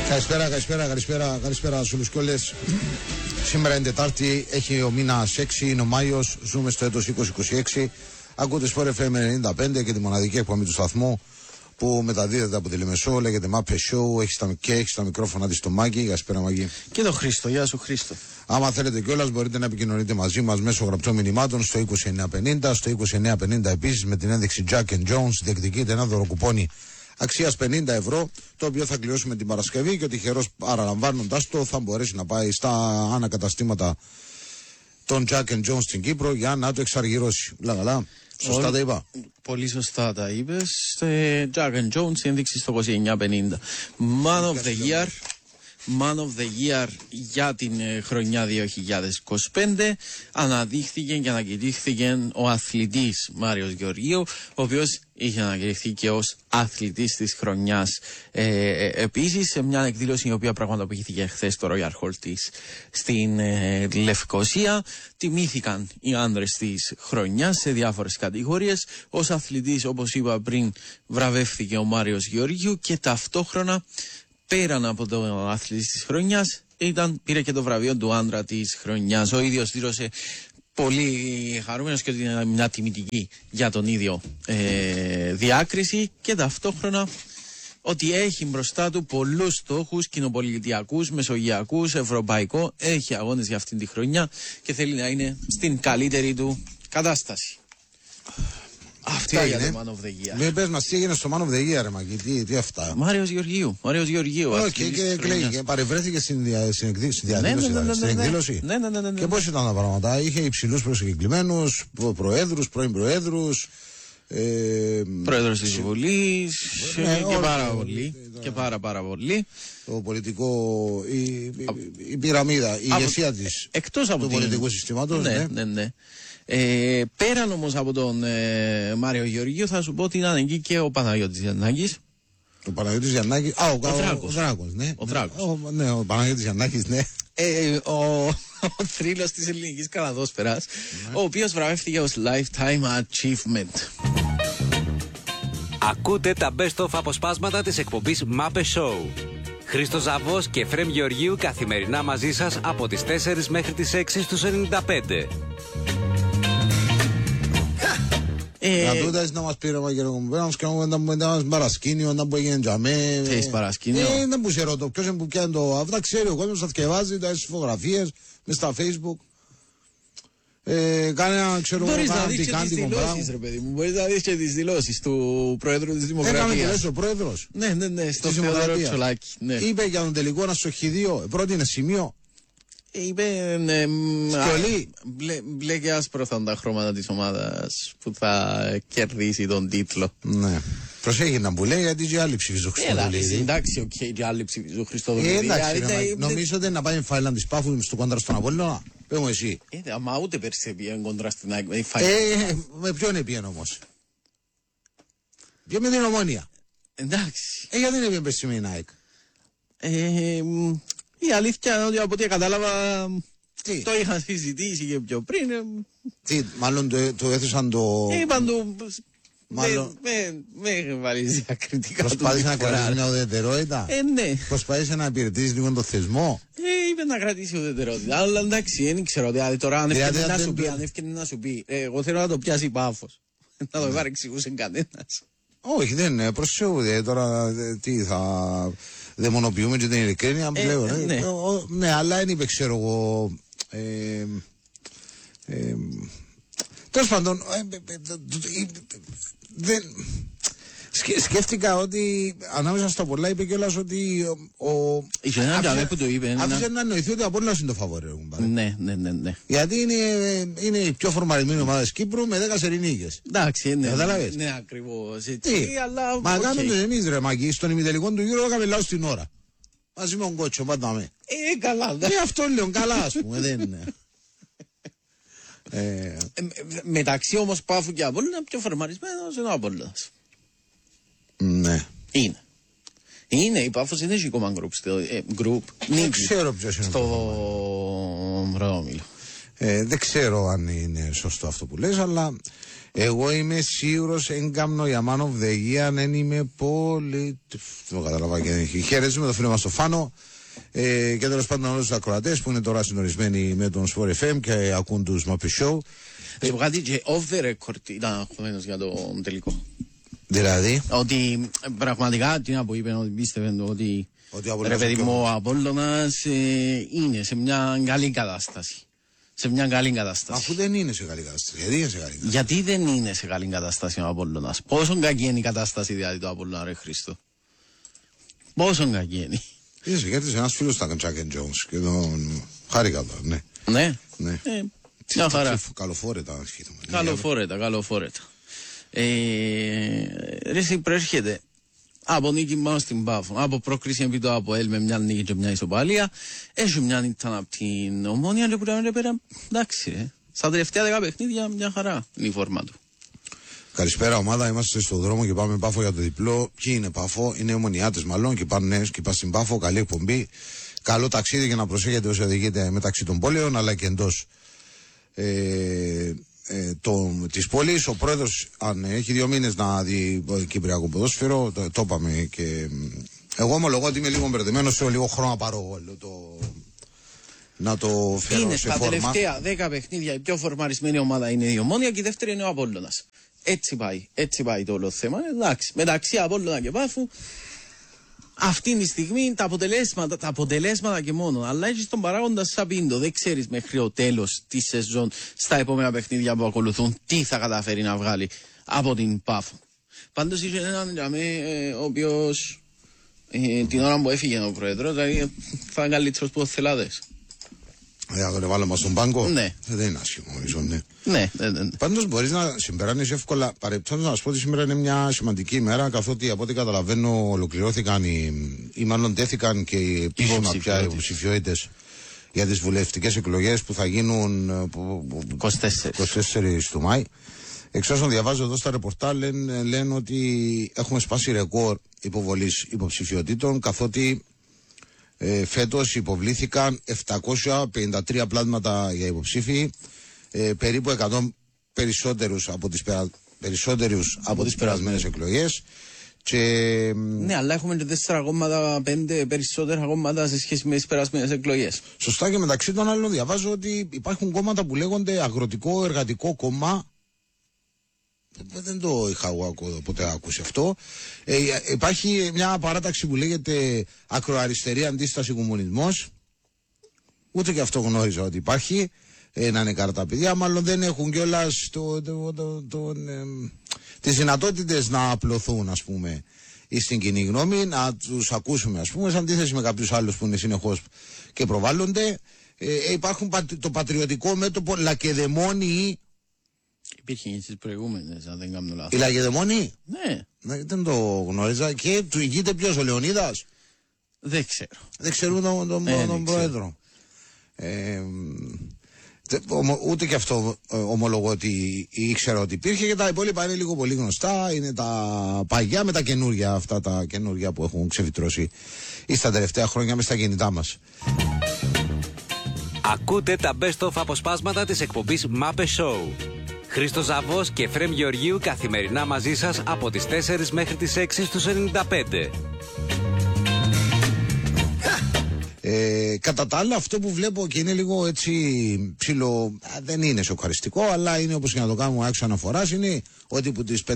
Καλησπέρα σε όλους και όλες. Σήμερα είναι Τετάρτη, έχει ο μήνας 6, είναι ο Μάιος, ζούμε στο έτος 2026. Ακούτε Sport FM 95 και τη μοναδική εκπομπή του σταθμού που μεταδίδεται από τη Λεμεσό, λέγεται Mapes Show, έχει τα μικρόφωνα της το Μάκη. Καλησπέρα Μάκη. Και το Χρήστο, γεια σου Χρήστο. Άμα θέλετε κιόλας μπορείτε να επικοινωνείτε μαζί μας μέσω γραπτών μηνυμάτων στο 2950, στο 2950 επίσης με την ένδειξη Jack and Jones διεκδικείτε ένα δωροκουπόνι αξίας 50 ευρώ, το οποίο θα κληρώσουμε την Παρασκευή και ο τυχερός παραλαμβάνοντας το θα μπορέσει να πάει στα ανακαταστήματα των Jack and Jones στην Κύπρο για να το εξαργυρώσει. Λαγαλά, σωστά τα είπα. Πολύ σωστά τα είπες. Jack and Jones, ένδειξη στο 2950. Man of the Year για την χρονιά 2025 αναδείχθηκε και ανακηρύχθηκε ο αθλητής Μάριος Γεωργίου, ο οποίος είχε ανακηρυχθεί και ως αθλητής της χρονιάς. Επίσης, σε μια εκδήλωση η οποία πραγματοποιήθηκε χθες στο Royal Hall της στην Λευκοσία, τιμήθηκαν οι άνδρες της χρονιάς σε διάφορες κατηγορίες. Ως αθλητής, όπως είπα πριν, βραβεύθηκε ο Μάριος Γεωργίου και ταυτόχρονα, πέραν από το αθλητής της χρονιάς, πήρε και το βραβείο του άντρα της χρονιάς. Ο ίδιος δήλωσε πολύ χαρούμενος και ότι είναι μια τιμητική για τον ίδιο διάκριση και ταυτόχρονα ότι έχει μπροστά του πολλούς στόχους κοινοπολιτιακούς, μεσογειακούς, ευρωπαϊκό, έχει αγώνες για αυτήν τη χρονιά και θέλει να είναι στην καλύτερη του κατάσταση. Αυτά για το Man of the Year. Μην πες μας τι έγινε στο Man of the Year, ρε Μαγκή, τι αυτά. Μάριος Γεωργίου. Και παρευρέθηκε στην εκδήλωση. Ναι. Και πώς ήταν τα πράγματα, είχε υψηλούς προσκεκλημένους, προέδρους, πρώην προέδρους. Πρόεδρος της Βουλής και πάρα πολύ. Το πολιτικό, η πυραμίδα, η ηγεσία της του πολιτικού συστήματος. Ναι. Πέραν όμως από τον Μάριο Γεωργίου, θα σου πω ότι ήταν εκεί και ο Παναγιώτης Γιαννάκης. Ο Παναγιώτης Γιαννάκης, ο Δράκος, ναι. Ο Παναγιώτης Γιαννάκης, ναι. Ο θρύλος της ελληνικής καλαδόσφαιρας, ο οποίος βραβεύτηκε ως Lifetime Achievement. Ακούτε τα best of αποσπάσματα της εκπομπής Mapes Show. Χρήστος Ζαβός και Εφραίμ Γεωργίου καθημερινά μαζί σας από τις 4 μέχρι τις 6 στους 95. Να τούτας να μας πήρε να μας κάνουμε ένα παρασκήνιο, να που έγινε τζαμέ. Θες παρασκήνιο? Δεν που σε ρωτώ, ποιος είναι που κάνει το... Αυτά ξέρει ο κόσμος, θα θκευάζει τα φωτογραφίες μες στα Facebook. Κάνε ένα, ξέρω, μπορείς να δεις και τις δηλώσεις, ρε παιδί μου. Μπορείς να δεις και τις δηλώσεις του Πρόεδρου της Δημοκρατίας. Έκαμε και λες ο Πρόεδρος. Ναι, στο Θεοδόρο Ψολάκη. Είπε για τον τελικό να σοχιδίο, πρότεινε σημείο. Είπε μπλε και άσπρο θα είναι τα χρώματα της ομάδας που θα κερδίσει τον τίτλο. Ναι. Προσέχει να μου λέει γιατί και άλλοι ψηφίζουν Χριστοδουλίδη. Εντάξει, και άλλοι ψηφίζουν Χριστοδουλίδη. Νομίζω ότι να πάει φάιλαν της Πάφου στο κόντρα στον Απόλλωνα. Πες μου εσύ. Αμα ούτε πέρσι πήγαινε κόντρα στην ΑΕΚ. Με ποιον πήγαινε όμως? Και με την Ομόνια. Εντάξει. Γιατί δεν πήγαινε πέρσι με την ΑΕΚ? Η αλήθεια είναι ότι από ό,τι κατάλαβα το είχαν συζητήσει και πιο πριν. Τι, μάλλον το έθεσαν το... Είπαν το... Με βάλεις διακριτικά του. Προσπάθησε να κρατήσει μια ουδετερότητα. Ναι. Προσπάθησε να υπηρετήσει λίγο το θεσμό. Είπε να κρατήσει ουδετερότητα. Αλλά εντάξει, δεν ξέρω. Δηλαδή τώρα αν έφτιανε να σου πει, εγώ θέλω να το πιάσει Πάφος. Να το παρεξηγούσε κανένας. Όχι, δεν προσέχω. Τώρα τι θα... δαιμονοποιούμε και την ειλικρίνεια πλέον. Ναι, αλλά δεν είπε, ξέρω εγώ. Τέλος πάντων, σκέφτηκα ότι ανάμεσα στα πολλά είπε κιόλας ότι άφησε να εννοηθεί ότι από όλα είναι το φαβορέ. Ναι. Γιατί είναι η πιο φορμαρισμένη ομάδα της Κύπρου με 10 σερινίκες. Εντάξει, ναι. Καταλαβες. Ναι, ακριβώς έτσι. Μα κάνουμε εμείς ρε Μάκη, στον ημιτελικό του Euro έκαμε λάθος την ώρα. Μαζί με τον κότσο, πάντα με. Καλά. Αυτό λέω, καλά ας πούμε, δεν είναι. Μεταξύ όμως Πάφου και Απόλλωνα είναι πιο φορμαρισμένος είναι ο Απόλλωνας. Ναι. Είναι, η Πάφος είναι ακόμα γκρουπ. Δεν ξέρω ποιος είναι στο Ρόδομιλο. Δεν ξέρω αν είναι σωστό αυτό που λες, αλλά εγώ είμαι σίγουρος έγκαμνο για Man of the Year, αν είμαι πολύ... Δεν καταλαβαίνω και χαίρεσαι το φίλο μας το Φάνο και τέλος πάντων όλους τους ακροατές που είναι τώρα συντονισμένοι με τον Sport FM και ακούν τους Muppet Show. Κάτι και off the record ήταν αγχωμένος για το τελικό. Δηλαδή? Ότι πραγματικά τι να πω, είπε ότι πίστευε ότι ρε παιδί μου ο Απόλλωνας είναι σε μια καλή κατάσταση. Σε μια καλή κατάσταση. Αφού δεν είναι σε καλή κατάσταση. Γιατί είναι σε καλή κατάσταση? Γιατί δεν είναι σε καλή κατάσταση ο Απόλλωνας? Πόσο κακή είναι η κατάσταση δηλαδή του Απόλλωνα, ρε Χρήστο? Πόσο κακή είναι? Είσαι γιατί ένας φίλος ήταν Jack and Jones και τον χάρηκα τώρα, ναι. Ναι. Ναι. Μια χαρά. Καλοφόρετα. Καλοφόρετα. Ρε εσύ προέρχεται από νίκη πάνω στην Πάφο, από πρόκριση επί το ΑΠΟΕΛ με μια νίκη και μια ισοπαλία, έχει μια νίκη από την Ομόνια και που λέμε πέρα, εντάξει στα τελευταία 10 παιχνίδια μια χαρά είναι η φόρμα του. Καλησπέρα ομάδα, είμαστε στον δρόμο και πάμε Πάφο για το διπλό. Ποιοι είναι Πάφο? Είναι ομονιάτες μάλλον και πάνε και πάνε στην Πάφο. Καλή εκπομπή, καλό ταξίδι και να προσέχετε όσο οδηγείτε μεταξύ των πόλεων αλλά και εντός της πόλης. Ο πρόεδρος, αν έχει 2 μήνες να δει κυπριακό ποδόσφαιρο, το είπαμε και εγώ ομολογώ ότι είμαι λίγο μπερδεμένος, θέλω λίγο χρόνο να πάρω να το φέρω είναι σε στα φόρμα. τελευταία 10 παιχνίδια η πιο φορμαρισμένη ομάδα είναι η Ομόνια και η δεύτερη είναι ο Απόλλωνας. Έτσι πάει το όλο θέμα. Εντάξει, μεταξύ Απόλλωνα και Πάφου αυτή τη στιγμή τα αποτελέσματα και μόνο. Αλλά έχεις τον παράγοντα Σαπίντο. Δεν ξέρεις μέχρι το τέλος τη σεζόν στα επόμενα παιχνίδια που ακολουθούν τι θα καταφέρει να βγάλει από την Πάφο. Πάντως είχε έναν ο οποίος την ώρα που έφυγε ο πρόεδρος, δηλαδή θα είναι καλύτερος που ο Θελάδες. Θα τον βάλω μας στον πάγκο. Ναι. Δεν είναι άσχημο, νομίζω, ναι. Ναι. Πάντως μπορείς να συμπεράνεις εύκολα. Παρεπτόντως να σου πω ότι σήμερα είναι μια σημαντική ημέρα, καθότι από ό,τι καταλαβαίνω ολοκληρώθηκαν ή μάλλον τέθηκαν και επίσημα πια οι υποψηφιότητες για τις βουλευτικές εκλογές που θα γίνουν 24 του Μάη. Εξ όσων διαβάζω εδώ στα ρεπορτάλ λένε ότι έχουμε σπάσει ρεκόρ υποβολής υποψηφιότητων, καθότι φέτος υποβλήθηκαν 753 πλάσματα για υποψήφοι, περίπου 100 περισσότερους από τις περασμένες εκλογές. Ναι, αλλά έχουμε και 4,5 περισσότερα κόμματα σε σχέση με τις περασμένες εκλογές. Σωστά, και μεταξύ των άλλων διαβάζω ότι υπάρχουν κόμματα που λέγονται Αγροτικό Εργατικό Κόμμα. Δεν το είχα εγώ ποτέ ακούσει αυτό. Υπάρχει μια παράταξη που λέγεται Ακροαριστερή Αντίσταση Κομμουνισμός. Ούτε και αυτό γνώριζα ότι υπάρχει. Να είναι κάρτα παιδιά. Μάλλον δεν έχουν κιόλας τις δυνατότητες να απλωθούν, ας πούμε, στην κοινή γνώμη, να τους ακούσουμε, ας πούμε, σε αντίθεση με κάποιους άλλους που είναι συνεχώς και προβάλλονται. Υπάρχουν το Πατριωτικό Μέτωπο Λακεδαιμόνιοι. Υπήρχε και στις προηγούμενες, αν δεν κάνω λάθος. Η Λακεδαιμόνιοι. Ναι. Δεν το γνώριζα. Και του ηγείται ποιος, ο Λεωνίδας? Δεν ξέρω. Δεν ξέρουν τον πρόεδρο. Ούτε και αυτό ομολογώ ότι ήξερα ότι υπήρχε, και τα υπόλοιπα είναι λίγο πολύ γνωστά. Είναι τα παγιά με τα καινούργια, αυτά τα καινούργια που έχουν ξεφυτρώσει στα τελευταία χρόνια μες στα κινητά μας. Ακούτε τα best of αποσπάσματα της εκπομπής Muppet Show. Χρήστος Ζαβός και Φρέμ Γεωργίου καθημερινά μαζί σας από τις 4 μέχρι τις 6 στους 95. Κατά τα άλλα, αυτό που βλέπω και είναι λίγο έτσι ψηλο, δεν είναι σοκαριστικό, αλλά είναι όπως και να το κάνουμε άξιο αναφοράς, είναι ότι από τις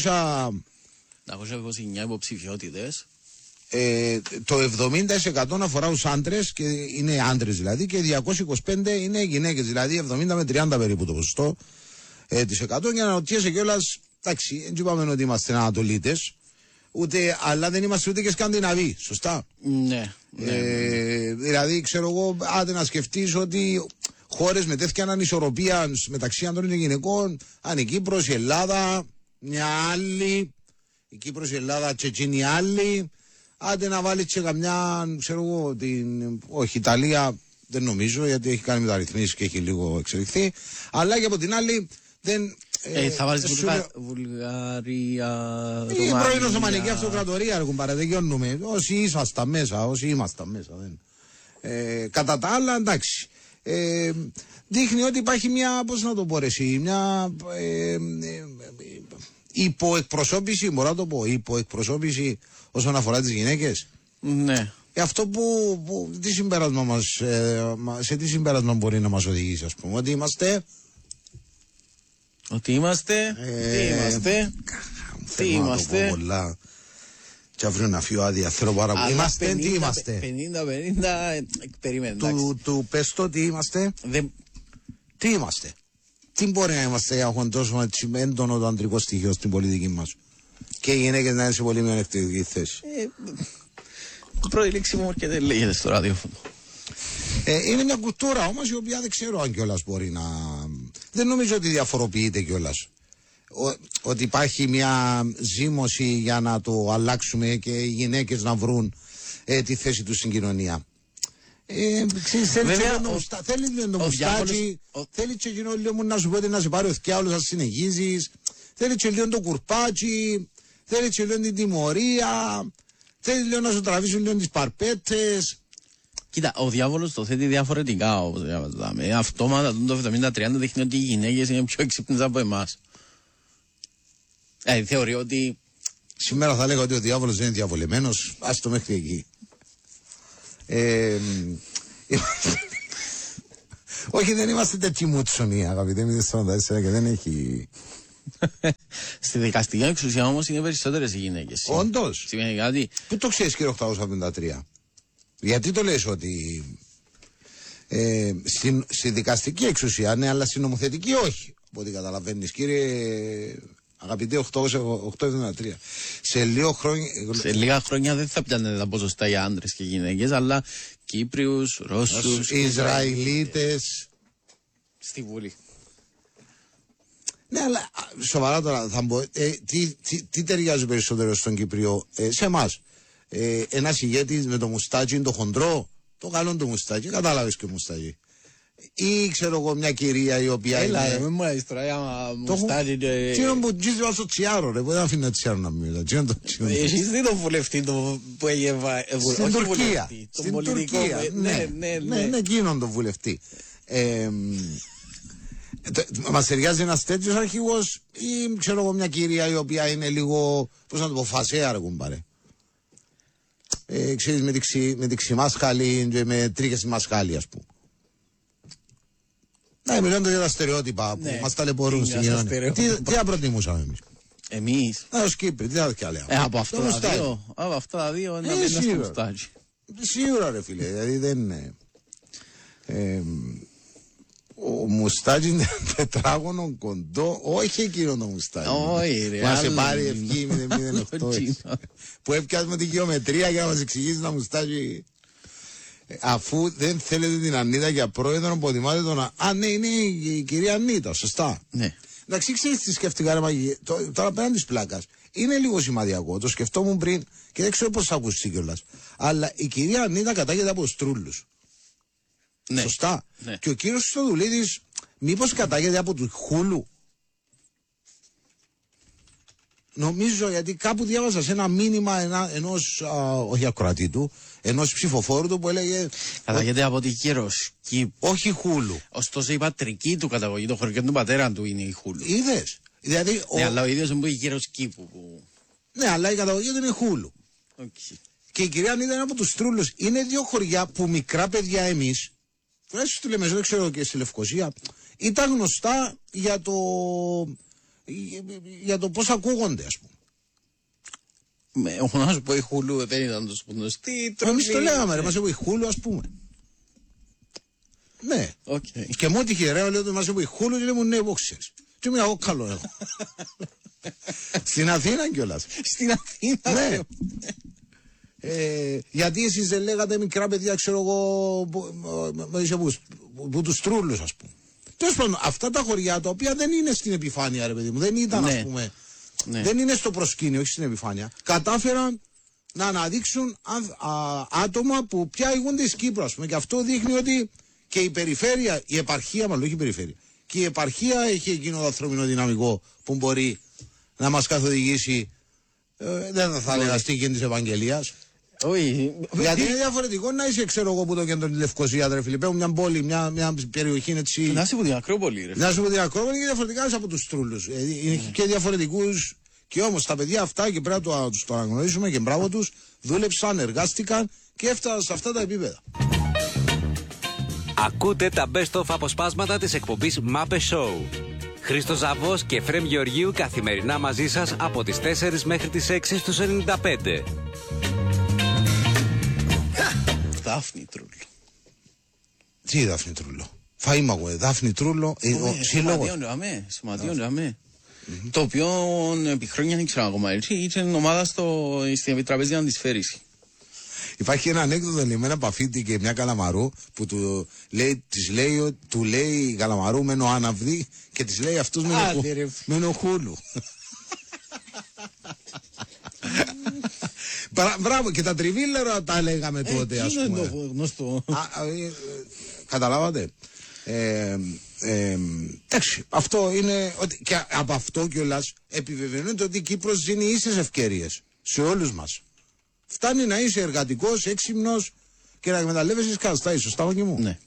529 υποψηφιότητες, το 70% αφορά τους άντρες, και είναι άντρες δηλαδή, και 225 είναι γυναίκες, δηλαδή 70 με 30 περίπου το ποσοστό της 100. Για να ρωτιέσαι κιόλας, εντάξει, δεν είπαμε ότι είμαστε Ανατολίτες, αλλά δεν είμαστε ούτε και Σκανδιναβοί, σωστά? Ναι. Δηλαδή, ξέρω εγώ, άντε να σκεφτείς ότι χώρες με τέτοια ανισορροπία μεταξύ ανδρών και γυναικών, αν η Κύπρος, η Ελλάδα, μια άλλη, η Κύπρος, η Ελλάδα, Τσετσίνη άλλη, άντε να βάλεις και καμιά, ξέρω εγώ, όχι, Ιταλία δεν νομίζω, γιατί έχει κάνει μεταρρυθμίσεις και έχει λίγο εξελιχθεί, αλλά και από την άλλη δεν... θα βάλεις Βουλγαρία, η πρώην Οθωμανική Αυτοκρατορία, ρε κουμπάρε, δεν γιώνουμε. Όσοι ήμασταν μέσα, δεν. Κατά τα άλλα, εντάξει. δείχνει ότι υπάρχει μια, πώς να το πω ρε εσύ, μια υποεκπροσώπηση, μπορώ να το πω, υποεκπροσώπηση όσον αφορά τις γυναίκες. Ναι. Αυτό που τι συμπέρασμα μας, σε τι συμπέρασμα μπορεί να μας οδηγήσει, ας πούμε, ότι είμαστε... Ότι είμαστε, τι είμαστε. Πολλά. Και αύριο να φύγω άδεια, θέλω πάρα πολύ. Είμαστε, τι είμαστε. 50-50, περίμενε. Του πες το τι είμαστε. Τι είμαστε. Τι μπορεί να είμαστε για να έχουμε τόσο έντονο το αντρικό στοιχείο στην πολιτική μας. Και οι γυναίκες να είναι σε πολύ μειονεκτική θέση. Πρώτη λέξη μου έρχεται λέγεται στο ραδιόφωνο. Είναι μια κουλτούρα όμως η οποία δεν ξέρω αν κιόλας μπορεί να... Δεν νομίζω ότι διαφοροποιείται κιόλας. Ότι υπάρχει μια ζήμωση για να το αλλάξουμε και οι γυναίκες να βρουν τη θέση τους στην κοινωνία. Θέλει λίγο το μουστάκι, θέλει και εκείνο λίγο να σου πω ότι να σε πάρει ο θκιάολος να συνεχίζεις, θέλει και λίγο το κουρπάτσι, θέλει και λίγο την τιμωρία, θέλει λίγο να σου τραβήσουν λίγο τις παρπέτες. Κοίτα, ο διάβολος το θέτει διαφορετικά, όπως διαβάζαμε. Αυτόματα το 70-30 δείχνει ότι οι γυναίκες είναι πιο έξυπνες από εμάς. Θεωρεί ότι... Σήμερα θα λέγα ότι ο διάβολος δεν είναι διαβολεμένος, ας το μέχρι εκεί. Όχι, δεν είμαστε τέτοιοι μουτσονοί, αγαπητέ, μην και δεν έχει... Στη δικαστική εξουσία όμως είναι περισσότερες οι γυναίκες. Όντως. Σημαίνει κάτι. Πού το ξέρεις, κύριε 853? Γιατί το λες ότι στη δικαστική εξουσία, ναι, αλλά στην νομοθετική όχι, από ό,τι καταλαβαίνεις, κύριε αγαπητέ 873. Σε λίγα χρόνια δεν θα πιάνε τα ποσοστά για άντρες και γυναίκες, αλλά Κύπριους, Ρώσους, Ισραηλίτες στη Βουλή. Ναι, αλλά σοβαρά τώρα θα μπω, τι ταιριάζει περισσότερο στον Κύπριο, σε εμάς? Ένας ηγέτης με το μουστάκι, το χοντρό, το καλό το μουστάκι, κατάλαβες και μουστάκι. Ή ξέρω εγώ μια κυρία η οποία έλα, είναι... με μου έστρα, μουστάκι και... Τι είναι που τζίζει στο τσιάρο ρε, που δεν αφήνει το τσιάρο να μιλά. Εσείς δεν το βουλευτή που έγινε... Στην Τουρκία. Στην Τουρκία, ναι, εκείνον το βουλευτή. Μας ταιριάζει ένας τέτοιος αρχηγός ή ξέρω εγώ μια κυρία η οποία είναι λίγο, πώς να το πω, φασέα ρε κουμπάρε. Ξέρεις, με τη ξημάσχαλη και με τρίχες στη μασχάλη, ας πούμε. Ναι, μιλάμε για τα στερεότυπα που μας ταλαιπωρούν στην κοινωνία. Τι θα προτιμούσαμε εμείς? Εμείς? Ως Κύπροι, τι θα κι από αυτά τα δύο να μπει στο μουστάκι. Σίγουρα ρε φίλε, δηλαδή δεν είναι... Ο μουστάκι είναι τετράγωνο κοντό, όχι εκείνο το μουστάκι. Όχι ρε. Να σε πάρει ευχή 008. Που έπιασμε τη γεωμετρία για να μας εξηγήσει ένα μουστάκι. Αφού δεν θέλετε την Ανίτα για πρόεδρο, προτιμάτε τον... Α, ναι, είναι η κυρία Ανίτα, σωστά. Ναι. Εντάξει, ξέρεις τι σκέφτηκα, ρε Μαγί, τώρα πέραν της πλάκας. Είναι λίγο σημαδιακό, το σκεφτόμουν πριν και δεν ξέρω πώς θα ακούσει κιόλας. Αλλά η κυρία Ανίτα κατάγεται από Στρούλους. Ναι. Σωστά. Ναι. Και ο κύριος Στοδουλίδης μήπως κατάγεται από του Χούλου? Νομίζω, γιατί κάπου διάβασα σε ένα μήνυμα ενός όχι ακροατή του, ενός ψηφοφόρου του που έλεγε... Κατάγεται από τη Γεροσκή. Όχι Χούλου. Ωστόσο η πατρική του καταγωγή, το χωριό του πατέρα του είναι η Χούλου. Είδες? Δηλαδή, ναι, αλλά ο ίδιος είναι η Γεροσκή που... Ναι, αλλά η καταγωγή του είναι Χούλου. Okay. Και η κυρία Ανίτα είναι από τους Στρούλους. Είναι δύο χωριά που μικρά παιδιά εμείς, τουλάχιστον στη Λεμεσό, δεν ξέρω και στη Λευκοσία, ήταν γνωστά για το πώς ακούγονται, ας πούμε. Εγώ να σου πω η Χούλου δεν ήταν τόσο γνωστή. Εμείς το λέγαμε ρε, μας είπε η Χούλου, ας πούμε. Ναι. Okay. Και μου τυχε ρε, λέω ότι μας είπε η Χούλου και λέει μου ναι, εγώ ξέρεις. Και είμαι εγώ καλό έχω. Στην Αθήνα κιόλας. Στην Αθήνα. Ναι. Γιατί εσείς δεν λέγατε μικρά παιδιά, ξέρω εγώ, που τους Τρούλους, ας πούμε. Τέλος πάντων, αυτά τα χωριά τα οποία δεν είναι στην επιφάνεια, ρε παιδί μου, δεν ήταν, ναι, ας πούμε, ναι, δεν είναι στο προσκήνιο, όχι στην επιφάνεια, κατάφεραν να αναδείξουν άτομα που πια ηγούνται εις Κύπρο, ας πούμε, και αυτό δείχνει ότι και η περιφέρεια, η επαρχία, μάλλον όχι η περιφέρεια, και η επαρχία έχει εκείνο το ανθρώπινο δυναμικό που μπορεί να μας καθοδηγήσει, δεν θα έλεγα στίχη της Ευαγγελίας. Όχι. Γιατί είναι διαφορετικό να είσαι, ξέρω εγώ, που το κέντρο τη Λευκοσία, ρε φίλε. Παίρνουν μια πόλη, μια περιοχή έτσι. Να είσαι από την Ακρόπολη, ρε. Να είσαι από την Ακρόπολη και διαφορετικά είσαι από του Τρούλου. Είναι και διαφορετικού. Και όμως τα παιδιά αυτά και πρέπει να τους το αναγνωρίσουμε και μπράβο τους, δούλεψαν, εργάστηκαν και έφτασαν σε αυτά τα επίπεδα. Ακούτε τα best of αποσπάσματα της εκπομπής Μάπε Show. Χρήστος Ζαβός και Φρέμ Γεωργίου καθημερινά μαζί σας από τις 4 μέχρι τις 6 στους 95. Δάφνη Τρούλο. Τι Δάφνη Τρούλο? Φαΐμαγο, Δάφνη Τρούλο, σύλλογος. Σωματιόν, αμέ. Το οποίο επί χρόνια δεν ξέρω ακόμα έτσι, ήταν ομάδα στην Επιτραπέζια της Φέρηση. Υπάρχει ένα ανέκδοτο με ένα Παφίτη και μια Καλαμαρού που του λέει Καλαμαρού μένω άναυδη και της λέει αυτούς μένω χούλου. Μπράβο, και τα τριβίλερα τα λέγαμε τότε, ας πούμε. Είναι γνωστό. Καταλάβατε. Εντάξει, αυτό είναι και από αυτό κιόλας επιβεβαιώνεται ότι η Κύπρος δίνει ίσες ευκαιρίες σε όλους μας. Φτάνει να είσαι εργατικός, έξυπνος και να εκμεταλλεύεσαι τις καταστάσεις. Σωστά, όχι μου? Ναι.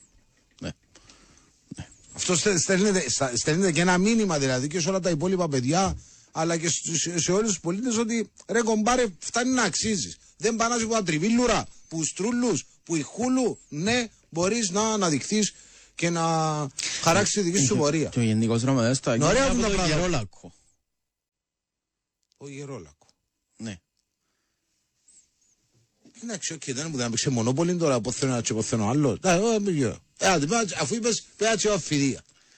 Αυτό στέλνεται και ένα μήνυμα δηλαδή και σε όλα τα υπόλοιπα παιδιά, αλλά και σε όλους τους πολίτες ότι ρε κομπάρε, φτάνει να αξίζεις. Δεν πάνε από τα τριβίλουρα, που στρούλους, που ηχούλου. Ναι, μπορείς να αναδειχθείς και να χαράξεις τη δική σου πορεία. Και ο Γενικός Ραμαδάς το αγγίζει από το Γερόλακο. Ο Γερόλακο. Ναι. Εντάξει, οκ, δεν μου έπαιξε μονόπολη τώρα, από θέλω ένα και από θέλω άλλο. Αφού είπες, πέτσε αφιδία.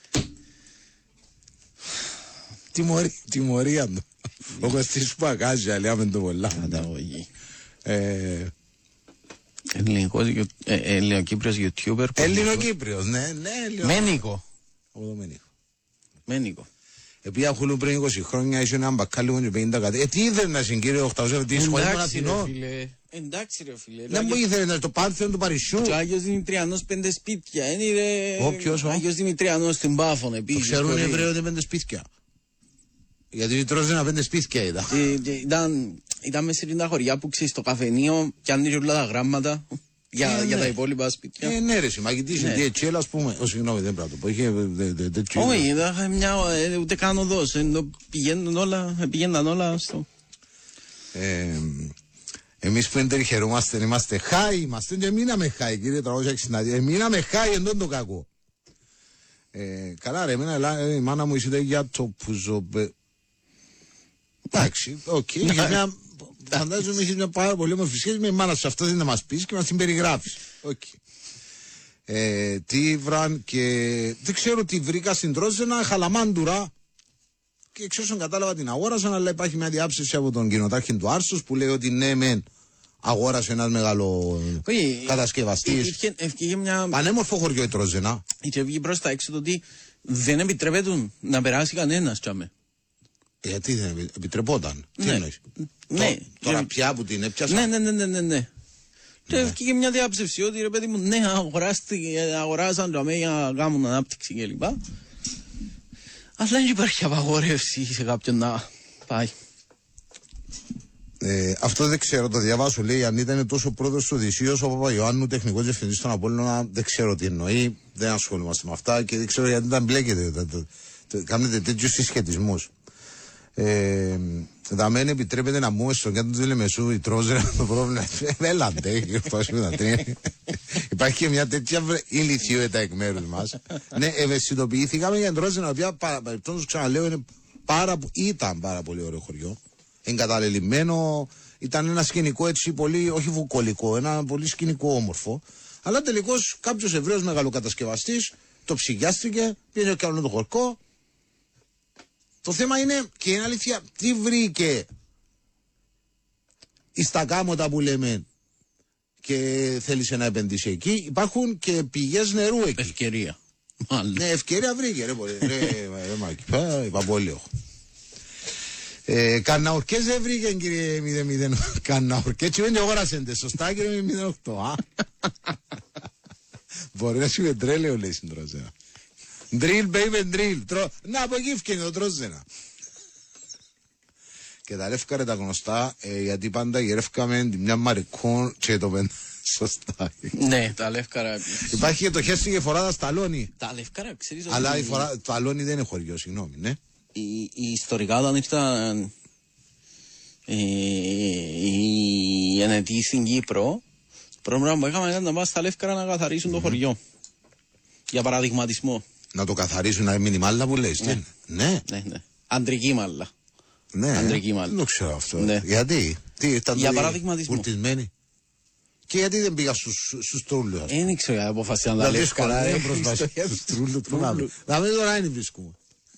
Τιμωρία του. Ο Κωστής Πακάζια, λέμε το πολλά. Καταγωγή. Ελληνοκύπριος YouTuber. Ελληνοκύπριος, ναι. Μένικο. Επειδή αχούλουν πριν 20 χρόνια, είσαι έναν μπακάλι και 50 κάτι. Τι ήθελε να συγκύρει 800, τι σχολείο των Αθηνών. Εντάξει ρε φίλε. Δεν μου ήθελε να το Πάρθεον του Παρισιού. Και ο Άγιος Δημητριανός 5 σπίτια. Ο Άγιος Δημητριανός στην Πάφων επίσης. Το ξέρουν οι Εβραίοι ότι 5 σπίτια. Γιατί τρως ένα 5 σπίτια ήταν μέσα σε τα χωριά που ξέρεις στο καφενείο και αν όλα τα γράμματα για τα υπόλοιπα σπίτια. Ναι ρε, συμμαγητής είναι έτσι, ας πούμε. Συγγνώμη, δεν πρέπει να το πω. Όχι, δεν είχα μια ούτε καν οδός. Πηγαίναν όλα στο... Εμείς που δεν χαιρόμαστε, είμαστε χάι, είμαστε και μείναμε χάι, κύριε 360. Μείναμε χάι εντός το κακό. Καλά ρε, εμένα η μάνα μου είσαι για το πουζοπε... Εντάξει, οκ. Φαντάζομαι έχεις μια πάρα πολύ όμορφη σχέση με η μάνα σου. Αυτό δεν να μας πεις και μας την περιγράφεις. Οκ. Τι βραν και... Δεν ξέρω τι βρήκα στην Τρόζενα, χαλαμάντουρα. Και εξ όσων κατάλαβα την αγόρασαν, αλλά υπάρχει μια διάψευση από τον κοινοτάρχη του Άρσους που λέει ότι ναι μεν αγόρασε ένας μεγάλο κατασκευαστής. Πανέμορφο χωριό η Τρόζενα. Και βγει προς τα έξω το ότι δεν επιτρέπεται να περάσει κανένας τσάμε. Γιατί δεν επιτρεπόταν. Τι εννοείς? Ναι. Τώρα πια που την έπιασα. Ναι. Και βγήκε μια διάψευση ότι ρε παιδί μου, ναι, αγοράσαν το για να κάνουν ανάπτυξη κλπ. Αλλά δεν υπάρχει απαγόρευση σε κάποιον να πάει. Αυτό δεν ξέρω, το διαβάσω. Λέει αν ήταν τόσο πρόεδρος του Οδυσσίος ο Παπαϊωάννου, τεχνικός διευθυντής των Απόλλωνα, δεν ξέρω τι εννοεί, δεν ασχολούμαστε με αυτά και δεν ξέρω γιατί δεν μπλέκεται. Κάνετε τέτοιους συσχετισμούς. Δαμέν επιτρέπεται να μπούμε στον κέντρο του Λεμεσού η Τρόζερα το πρόβλημα. Έλατε, υπάρχει και μια τέτοια ηλικιότητα εκ μέρους μας. Ναι, ευαισθητοποιήθηκαμε για την Τρόζερα, η οποία παρεπτόντως ξαναλέω ήταν πάρα πολύ ωραίο χωριό. Εγκαταλελειμμένο, ήταν ένα σκηνικό έτσι πολύ, όχι βουκολικό, ένα πολύ σκηνικό όμορφο. Αλλά τελικώς κάποιος Εβραίος μεγαλοκατασκευαστής το ψυγιάστηκε, πήγε και άλλο το χορκό. Το θέμα είναι, και είναι αλήθεια, τι βρήκε στα κάμωτα που λέμε και θέλησε να επενδύσει εκεί. Υπάρχουν και πηγές νερού εκεί. Ευκαιρία. Ναι, ευκαιρία βρήκε, ρε πολύ. Ρε Παπόλαιο. Καναορκές δεν βρήκε, κύριε 008. Καναορκές δεν αγοράσεντε, σωστά κύριε 08. Μπορεί να σου είπε τρέλαιο, λέει στην Τρόζενα. Drill, baby, drill. Να, από εκεί φτιάχνει το Τρόζενα. Και τα λεύκαρα τα γνωστά, γιατί πάντα γυρεύκαμε μια μαρικών και το πέντε. Σωστά. Ναι, τα λεύκαρα. Υπάρχει και το χέρι και φορά τα σταλόνι. Τα λεύκαρα, ξέρεις. Αλλά το αλόνι δεν είναι χωριό, συγγνώμη, ναι. Ιστορικά όταν ήρθαν οι ενετοί στην Κύπρο, το πρόβλημα που είχαμε ήταν να πας στα λεύκαρα να καθαρίσουν το χωριό. Για παραδειγματισμό. Να το καθαρίσουν, να μείνει μάλλα που λες. Ναι. Ναι. Αντρική μάλλα. Ναι. Αντρική μάλλα. Δεν το ξέρω αυτό. Ναι. Γιατί. Για παραδειγματισμό. Κουρτισμένοι. Και γιατί δεν πήγα στους τρούλους. Δεν ξέρω γιατί αποφασίσαν τα λεύκαρα. Στους τρούλους. Να μην τώρα είναι βρίσκουμε.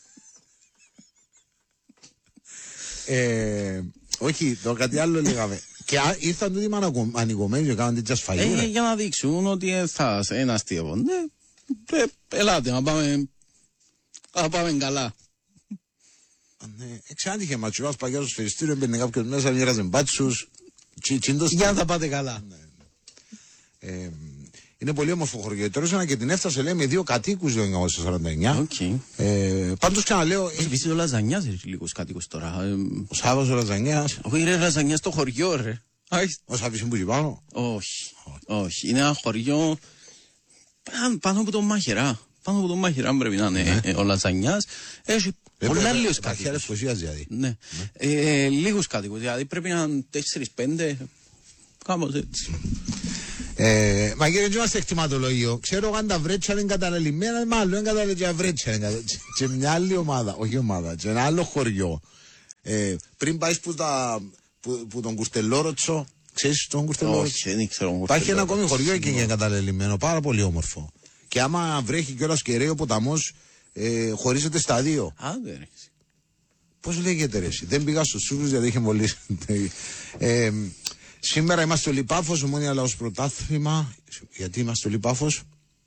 Όχι, το κάτι άλλο λέγαμε. Και ήρθαν τούτοι ανοιγωμένοι και κάνουν τέτοια σφαγή. Για να δείξουν ότι θα ένα αστείο. Ναι, ελάτε να πάμε καλά. Ναι, εξάντυχε ματσιβάς παγιά στο σφαιριστήριο, έμπαινε κάποιος μέσα, μοιράζε μπάτσους. Για να τα πάτε καλά. Είναι πολύ όμορφο χωριό. Τώρα και την έφτασε, λέει, με 2 κατοίκους το 1949. Πάντως ξαναλέω. Επίσης ο Λαζανιάς έχει λίγους κατοίκους τώρα. Ο Σάββας ο Λαζανιάς. Όχι, ρε, Λαζανιάς στο χωριό, ρε. Ο Σάββης είναι που πάνω. Όχι. Είναι ένα χωριό πάνω από τον Μάχαιρα. Πάνω από τον Μάχαιρα πρέπει να είναι ο Λαζανιάς. Έχει πολλά λίγους κατοίκους. Ναι. Λίγους κατοίκους. Δηλαδή πρέπει να είναι 4-5. Κάπως έτσι. Μα κύριε, δεν είμαστε εκτιματολογείο. Ξέρω αν τα βρέτσα είναι καταλελειμμένα, μάλλον δεν καταλελειμμένα βρέτσα. Και μια άλλη ομάδα, όχι ομάδα, και ένα άλλο χωριό. Πριν πάει που τον Κουρτελόροτσο, ξέρεις τον Κουρτελόροτσο? Όχι, δεν ξέρω. Υπάρχει ένα ακόμη χωριό εκεί και καταλελειμμένο, πάρα πολύ όμορφο. Και άμα βρέχει κιόλας και ρέει ο ποταμός, χωρίζεται στα 2. Πώς λέγεται ρε εσύ? Δεν πήγα στους Σούβλους γιατί είχε μολύσει. Σήμερα είμαστε όλοι Πάφος, Ομόνια Λαός Πρωτάθλημα. Γιατί είμαστε όλοι Πάφος?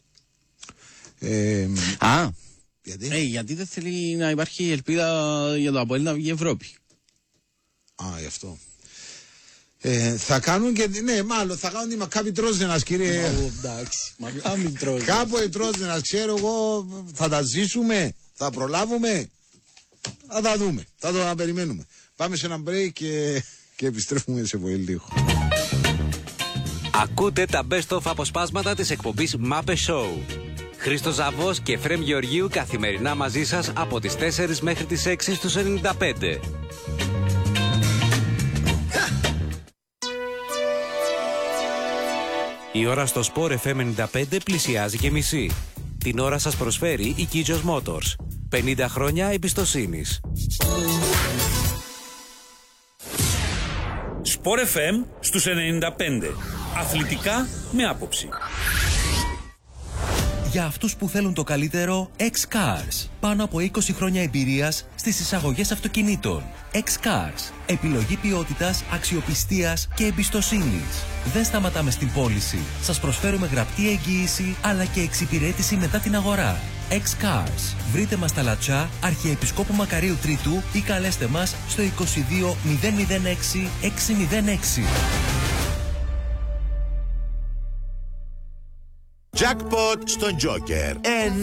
Γιατί δεν θέλει να υπάρχει ελπίδα για το ΑΠΟΕΛ να βγει η Ευρώπη. Γι' αυτό. Θα κάνουν και. Ναι, μάλλον θα κάνουν τη Μακάμπι Τρόζενας, κύριε. Εντάξει. Μακάμπι Τρόζενας. Κάποτε Τρόζενας, ξέρω εγώ, θα τα ζήσουμε, θα προλάβουμε. Θα τα δούμε. Θα το περιμένουμε. Πάμε σε ένα break και επιστρέφουμε σε πολύ λίγο. Ακούτε τα best of αποσπάσματα της εκπομπής Μάπε Show. Χρήστος Ζαβός και Φρέμ Γεωργίου καθημερινά μαζί σας από τις 4 μέχρι τις 6 στους 95. Η ώρα στο Sport FM 95 πλησιάζει και μισή. Την ώρα σας προσφέρει η Kijos Motors. 50 χρόνια εμπιστοσύνης. Sport FM στους 95. Αθλητικά με άποψη. Για αυτούς που θέλουν το καλύτερο, X-Cars. Πάνω από 20 χρόνια εμπειρίας στις εισαγωγές αυτοκινήτων. X-Cars. Επιλογή ποιότητας, αξιοπιστίας και εμπιστοσύνης. Δεν σταματάμε στην πώληση. Σας προσφέρουμε γραπτή εγγύηση αλλά και εξυπηρέτηση μετά την αγορά. X-Cars. Βρείτε μας στα Λατσά, Αρχιεπισκόπου Μακαρίου Τρίτου ή καλέστε μας στο 22 006 606. Jackpot στον Joker.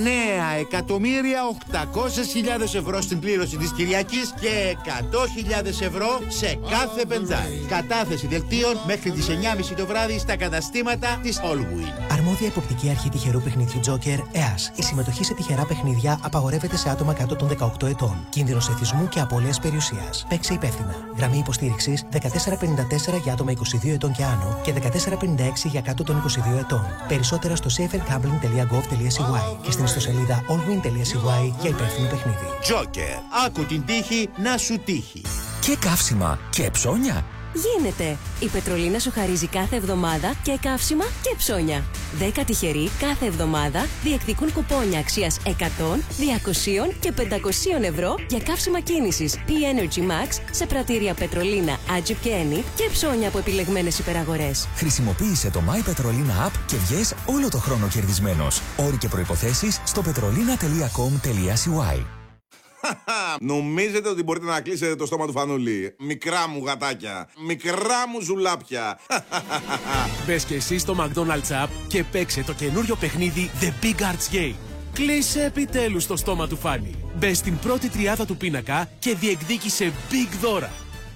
9.800.000 ευρώ στην κλήρωση της Κυριακής και 100.000 ευρώ σε κάθε πεντάρι. Κατάθεση δελτίων μέχρι τις 9.30 το βράδυ στα καταστήματα της Allwin. Αρμόδια υποπτική αρχή τυχερού παιχνιδιού Joker, ΕΑΣ. Η συμμετοχή σε τυχερά παιχνίδια απαγορεύεται σε άτομα κάτω των 18 ετών. Κίνδυνος εθισμού και απώλειας περιουσίας. Παίξε υπεύθυνα. Γραμμή υποστήριξης 1454 για άτομα 22 ετών και άνω και 1456 για κάτω των 22 ετών. Περισσότερα στο safergambling.gov.cy και στην ιστοσελίδα allwin.cy για υπεύθυνο παιχνίδι. Joker. Άκου την τύχη να σου τύχει. Και καύσιμα και ψώνια. Γίνεται! Η Πετρολίνα σου χαρίζει κάθε εβδομάδα και καύσιμα και ψώνια. 10 τυχεροί κάθε εβδομάδα διεκδικούν κουπόνια αξίας 100, 200 και 500 ευρώ για καύσιμα κίνησης P-Energy Max σε πρατήρια Πετρολίνα, Agip και Eni και ψώνια από επιλεγμένες υπεραγορές. Χρησιμοποίησε το My Petrolina app και βγες όλο το χρόνο κερδισμένος. Όροι και προϋποθέσεις στο petrolina.com.cy. Νομίζετε ότι μπορείτε να κλείσετε το στόμα του Φανούλη? Μικρά μου γατάκια, μικρά μου ζουλάπια. Μπες και εσύ στο McDonald's App και παίξε το καινούριο παιχνίδι The Big Arts Game. Κλείσε επιτέλους το στόμα του Φάνη. Μπες στην πρώτη τριάδα του πίνακα και διεκδίκησε big δώρα.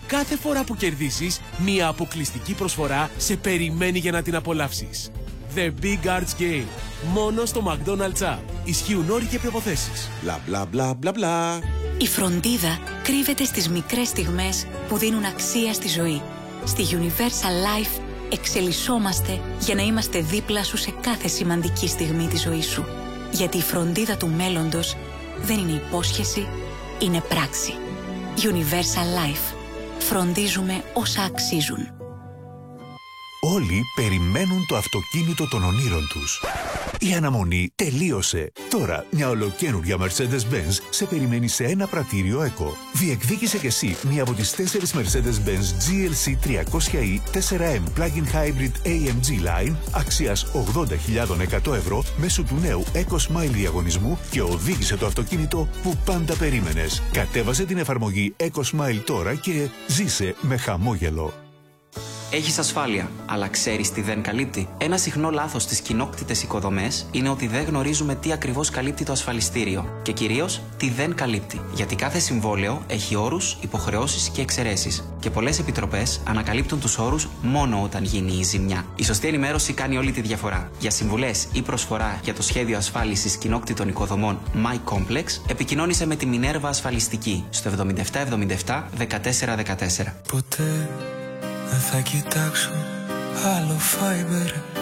Κάθε φορά που κερδίσεις, μία αποκλειστική προσφορά σε περιμένει για να την απολαύσεις. The Big Arts Game. Μόνο στο McDonald's App. Ισχύουν όροι και προϋποθέσεις. Μπλα μπλα μπλα μπλα μπλα. Η φροντίδα κρύβεται στις μικρές στιγμές που δίνουν αξία στη ζωή. Στη Universal Life εξελισσόμαστε για να είμαστε δίπλα σου σε κάθε σημαντική στιγμή της ζωής σου. Γιατί η φροντίδα του μέλλοντος δεν είναι υπόσχεση, είναι πράξη. Universal Life. Φροντίζουμε όσα αξίζουν. Όλοι περιμένουν το αυτοκίνητο των ονείρων τους. Η αναμονή τελείωσε. Τώρα μια ολοκαίνουργια Mercedes-Benz σε περιμένει σε ένα πρατήριο ECO. Διεκδίκησε κι εσύ μία από τις 4 Mercedes-Benz GLC 300e 4M Plug-in Hybrid AMG Line αξίας 80.100 ευρώ μέσω του νέου EcoSmile διαγωνισμού και οδήγησε το αυτοκίνητο που πάντα περίμενες. Κατέβασε την εφαρμογή EcoSmile τώρα και ζήσε με χαμόγελο. Έχεις ασφάλεια, αλλά ξέρεις τι δεν καλύπτει? Ένα συχνό λάθος στις κοινόκτητες οικοδομές είναι ότι δεν γνωρίζουμε τι ακριβώς καλύπτει το ασφαλιστήριο και κυρίως τι δεν καλύπτει. Γιατί κάθε συμβόλαιο έχει όρους, υποχρεώσεις και εξαιρέσεις. Και πολλές επιτροπές ανακαλύπτουν τους όρους μόνο όταν γίνει η ζημιά. Η σωστή ενημέρωση κάνει όλη τη διαφορά. Για συμβουλές ή προσφορά για το σχέδιο ασφάλισης κοινόκτητων οικοδομών My Complex, επικοινώνησε με τη Μινέρβα Ασφαλιστική στο 7777 1414. Ποτέ δεν θα κοιτάξω άλλο Fiber.